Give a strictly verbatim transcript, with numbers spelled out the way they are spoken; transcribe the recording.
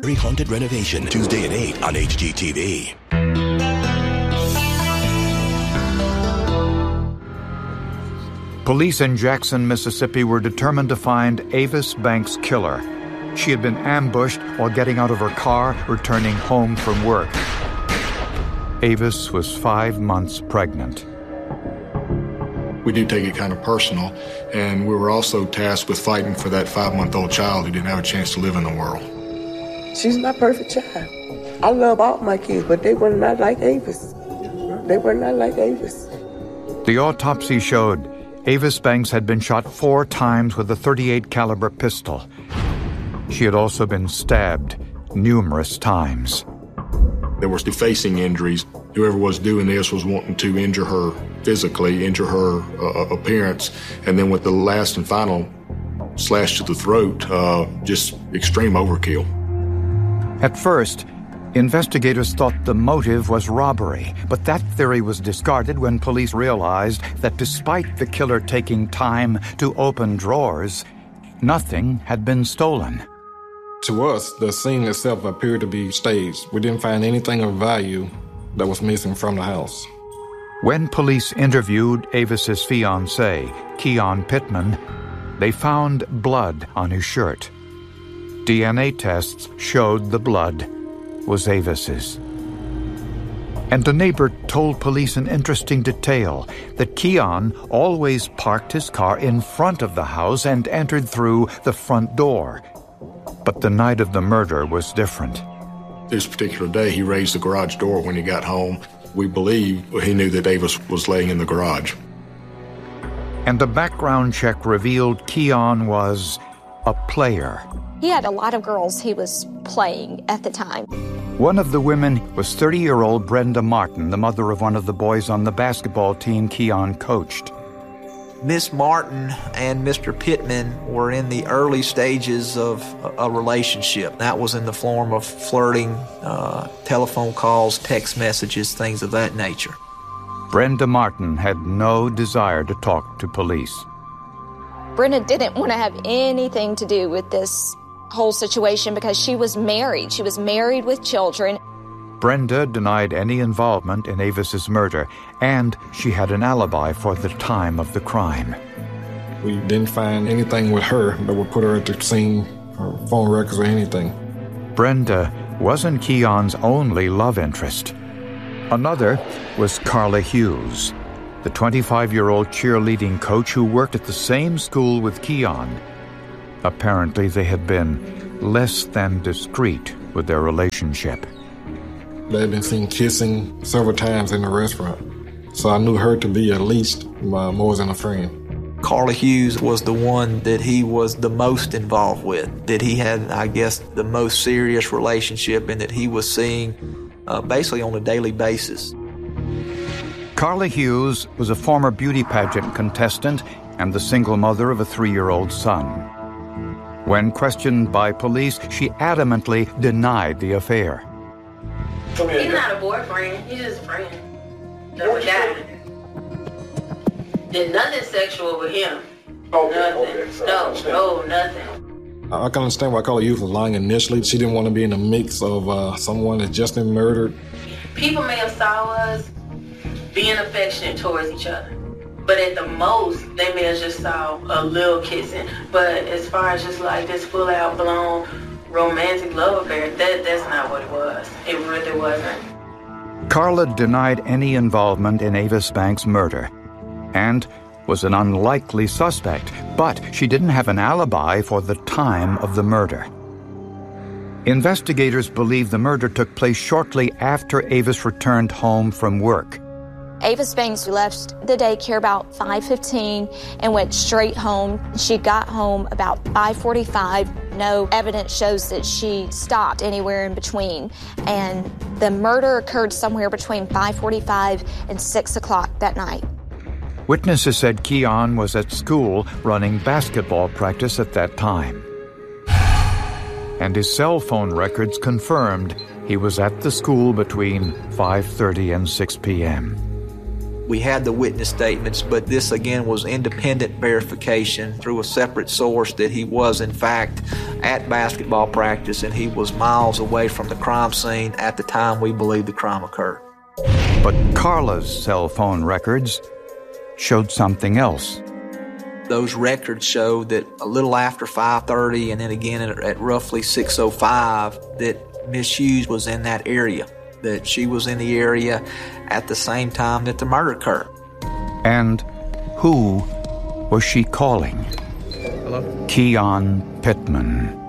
Haunted Renovation, Tuesday at eight on H G T V. Police in Jackson, Mississippi were determined to find Avis Banks' killer. She had been ambushed while getting out of her car, returning home from work. Avis was five months pregnant. We do take it kind of personal, and we were also tasked with fighting for that five-month-old child who didn't have a chance to live in the world. She's my perfect child. I love all my kids, but they were not like Avis. They were not like Avis. The autopsy showed Avis Banks had been shot four times with a thirty-eight caliber pistol. She had also been stabbed numerous times. There were defacing injuries. Whoever was doing this was wanting to injure her physically, injure her uh, appearance, and then with the last and final slash to the throat, uh, just extreme overkill. At first, investigators thought the motive was robbery, but that theory was discarded when police realized that despite the killer taking time to open drawers, nothing had been stolen. To us, the scene itself appeared to be staged. We didn't find anything of value that was missing from the house. When police interviewed Avis's fiancé, Keon Pittman, they found blood on his shirt. D N A tests showed the blood was Avis's. And a neighbor told police an interesting detail, that Keon always parked his car in front of the house and entered through the front door. But the night of the murder was different. This particular day, he raised the garage door when he got home. We believe he knew that Avis was laying in the garage. And a background check revealed Keon was a player. He had a lot of girls he was playing at the time. One of the women was thirty-year-old Brenda Martin, the mother of one of the boys on the basketball team Keon coached. Miss Martin and Mister Pittman were in the early stages of a relationship. That was in the form of flirting, uh, telephone calls, text messages, things of that nature. Brenda Martin had no desire to talk to police. Brenda didn't want to have anything to do with this whole situation because she was married. She was married with children. Brenda denied any involvement in Avis's murder, and she had an alibi for the time of the crime. We didn't find anything with her that would put her at the scene, or phone records or anything. Brenda wasn't Keon's only love interest. Another was Carla Hughes, the twenty-five-year-old cheerleading coach who worked at the same school with Keon. Apparently, they had been less than discreet with their relationship. They had been seen kissing several times in the restaurant, so I knew her to be at least my, more than a friend. Carla Hughes was the one that he was the most involved with, that he had, I guess, the most serious relationship and that he was seeing uh, basically on a daily basis. Carla Hughes was a former beauty pageant contestant and the single mother of a three-year-old son. When questioned by police, she adamantly denied the affair. He's not a boyfriend, he's just a friend. Of a guy. There's nothing sexual with him. Okay, nothing. okay, so no, no, nothing. I can understand why Carla Hughes was lying initially. She didn't want to be in the mix of uh, someone that's just been murdered. People may have saw us being affectionate towards each other. But at the most, they may have just saw a little kissing. But as far as just like this full-out blown romantic love affair, that, that's not what it was. It really wasn't. Carla denied any involvement in Avis Banks' murder and was an unlikely suspect, but she didn't have an alibi for the time of the murder. Investigators believe the murder took place shortly after Avis returned home from work. Avis Banks left the daycare about five fifteen and went straight home. She got home about five forty-five. No evidence shows that she stopped anywhere in between. And the murder occurred somewhere between five forty-five and six o'clock that night. Witnesses said Keon was at school running basketball practice at that time. And his cell phone records confirmed he was at the school between five thirty and six p.m. We had the witness statements, but this again was independent verification through a separate source that he was in fact at basketball practice and he was miles away from the crime scene at the time we believe the crime occurred. But Carla's cell phone records showed something else. Those records show that a little after five thirty and then again at, at roughly six oh five that Miss Hughes was in that area, that she was in the area at the same time that the murder occurred. And who was she calling? Hello? Keon Pittman.